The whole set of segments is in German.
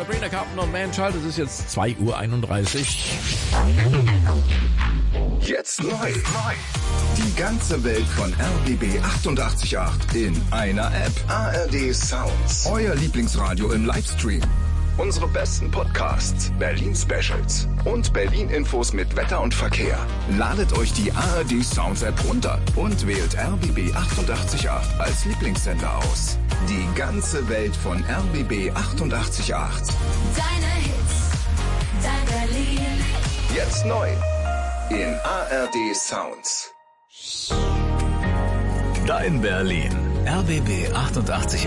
Sabrina Carpenter und Man-Child. Es ist jetzt 2:31 Uhr. Jetzt neu. Die ganze Welt von RBB 88.8 in einer App. ARD Sounds. Euer Lieblingsradio im Livestream. Unsere besten Podcasts, Berlin-Specials und Berlin-Infos mit Wetter und Verkehr. Ladet euch die ARD Sounds App runter und wählt RBB 88.8 als Lieblingssender aus. Die ganze Welt von RBB 88.8. Deine Hits, dein Berlin. Jetzt neu in ARD Sounds. Dein Berlin. RBB 88.8.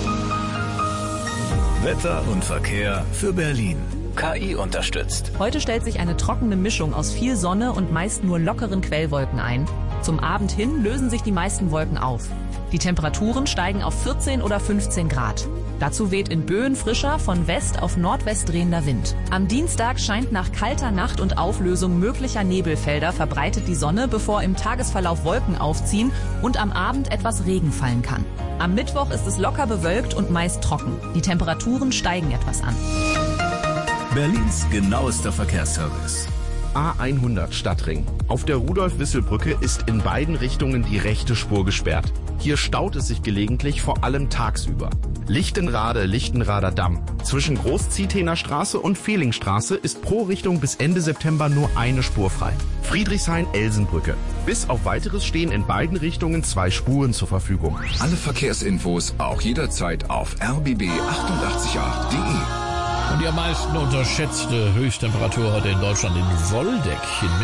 Wetter und Verkehr für Berlin. KI unterstützt. Heute stellt sich eine trockene Mischung aus viel Sonne und meist nur lockeren Quellwolken ein. Zum Abend hin lösen sich die meisten Wolken auf. Die Temperaturen steigen auf 14 oder 15 Grad. Dazu weht in Böen frischer, von West auf Nordwest drehender Wind. Am Dienstag scheint nach kalter Nacht und Auflösung möglicher Nebelfelder verbreitet die Sonne, bevor im Tagesverlauf Wolken aufziehen und am Abend etwas Regen fallen kann. Am Mittwoch ist es locker bewölkt und meist trocken. Die Temperaturen steigen etwas an. Berlins genauester Verkehrsservice. A100 Stadtring. Auf der Rudolf-Wissel-Brücke ist in beiden Richtungen die rechte Spur gesperrt. Hier staut es sich gelegentlich, vor allem tagsüber. Lichtenrader Damm. Zwischen Groß-Ziethener Straße und Fehlingstraße ist pro Richtung bis Ende September nur eine Spur frei. Friedrichshain-Elsenbrücke. Bis auf Weiteres stehen in beiden Richtungen 2 Spuren zur Verfügung. Alle Verkehrsinfos auch jederzeit auf rbb888.de. Und die am meisten unterschätzte Höchsttemperatur heute in Deutschland in Woldeck in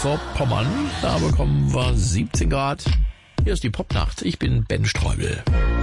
Mecklenburg-Vorpommern. Da bekommen wir 17 Grad. Hier ist die Popnacht. Ich bin Ben Streubel.